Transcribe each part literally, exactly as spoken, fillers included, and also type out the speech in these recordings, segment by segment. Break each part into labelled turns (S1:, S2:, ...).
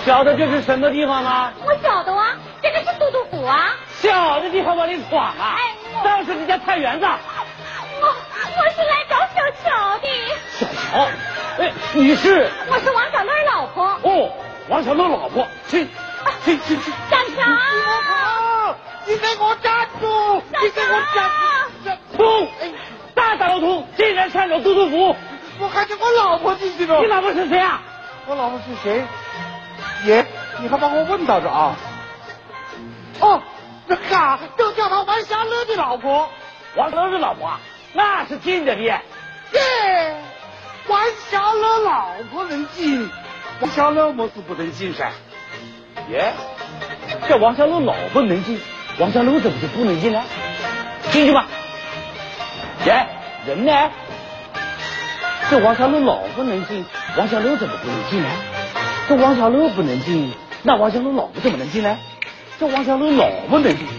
S1: 晓得这是什么地方吗？
S2: 我晓得啊，这个是都督府啊。
S1: 小的地方往里闯啊！
S2: 哎，
S1: 当时人家菜园子。
S2: 我我是来找小乔的。
S1: 小乔，哎，你是？
S2: 我是王小乐老婆。
S1: 哦，王小乐老婆，去，去去去。
S2: 小乔，
S3: 你给我站住！你给我站住！
S1: 冲！大大老头竟然上了都督府！
S3: 我看见我老婆进去了。
S1: 你老婆是谁啊？
S3: 我老婆是谁？爷，你还把我问到这啊？哦，那个啊，就叫他王小乐的老婆。
S1: 王小乐的老婆啊，那是进的的。耶，
S3: 王小乐老婆能进，王小乐么是不能进噻？
S1: 耶，这王小乐老婆能进，王小乐怎么就不能进呢？进去吧。耶，人呢？这王小乐老婆能进，王小乐怎么不能进呢？这王小乐不能进，那王小乐老婆怎么能进呢？这王小乐老婆能进。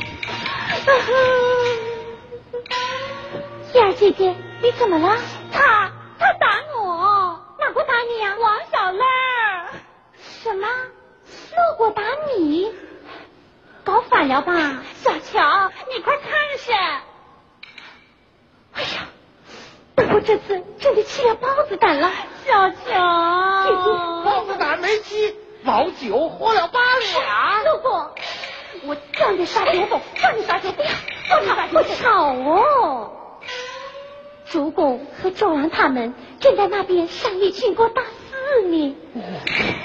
S2: 燕儿姐姐，你怎么了？他他打我。哪个打你呀？王小乐。什么？乐过打你？搞反了吧？小乔，你快看噻！哎呀，大哥这次真的起了豹子胆了。小乔，姐姐，
S3: 豹子胆没起，老酒喝了八两。
S2: 乐过，我叫你耍酒疯，叫你耍酒疯，叫你耍酒疯，不吵哦。主公和纣王他们正在那边商议秦国大事呢。